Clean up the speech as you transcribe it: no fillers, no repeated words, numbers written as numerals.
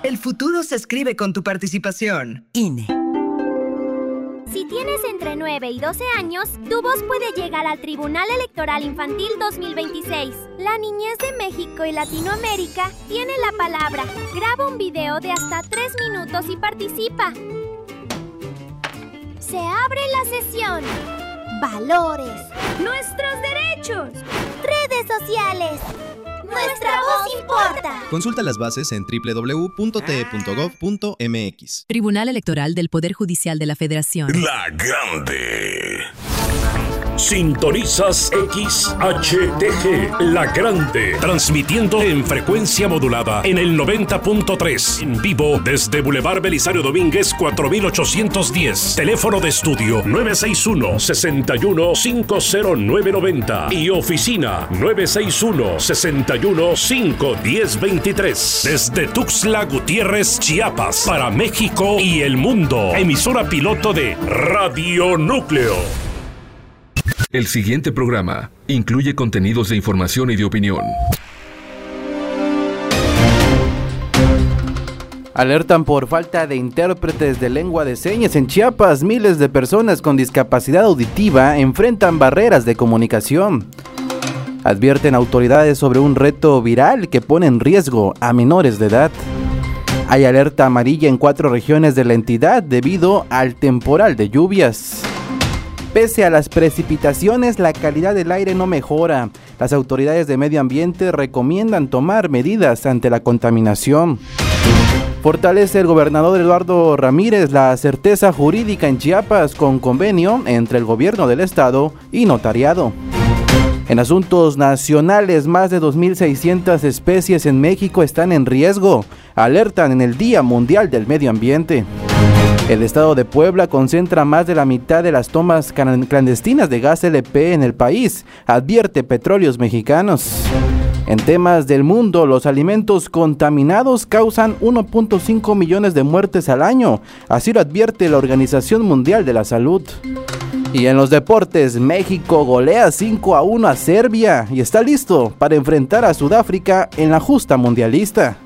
El futuro se escribe con tu participación. INE. Si tienes entre 9 y 12 años, tu voz puede llegar al Tribunal Electoral Infantil 2026. La niñez de México y Latinoamérica tiene la palabra. Graba un video de hasta 3 minutos y participa. Se abre la sesión. Valores. Nuestros derechos. Redes sociales. Nuestra voz importa. Consulta las bases en www.te.gov.mx. Tribunal Electoral del Poder Judicial de la Federación. La Grande. Sintonizas XHTG, La Grande, transmitiendo en frecuencia modulada en el 90.3, en vivo desde Boulevard Belisario Domínguez 4810, teléfono de estudio 961-61-50990 y oficina 961-61-51023, desde Tuxtla Gutiérrez, Chiapas, para México y el mundo, emisora piloto de Radio Núcleo. El siguiente programa incluye contenidos de información y de opinión. Alertan por falta de intérpretes de lengua de señas en Chiapas. Miles de personas con discapacidad auditiva enfrentan barreras de comunicación. Advierten autoridades sobre un reto viral que pone en riesgo a menores de edad. Hay alerta amarilla en 4 regiones de la entidad debido al temporal de lluvias. Pese a las precipitaciones, la calidad del aire no mejora. Las autoridades de medio ambiente recomiendan tomar medidas ante la contaminación. Fortalece el gobernador Eduardo Ramírez la certeza jurídica en Chiapas con convenio entre el gobierno del estado y notariado. En asuntos nacionales, más de 2.600 especies en México están en riesgo. Alertan en el Día Mundial del Medio Ambiente. El estado de Puebla concentra más de la mitad de las tomas clandestinas de gas LP en el país, advierte Petróleos Mexicanos. En temas del mundo, los alimentos contaminados causan 1.5 millones de muertes al año, así lo advierte la Organización Mundial de la Salud. Y en los deportes, México golea 5-1 a Serbia y está listo para enfrentar a Sudáfrica en la justa mundialista.